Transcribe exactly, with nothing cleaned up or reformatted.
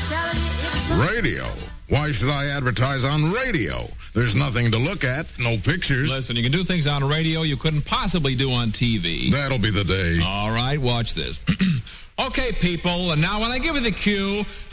Radio. Why should I advertise on radio? There's nothing to look at, no pictures. Listen, you can do things on radio you couldn't possibly do on T V. That'll be the day. All right, watch this. Okay, people, and now when I give you the cue,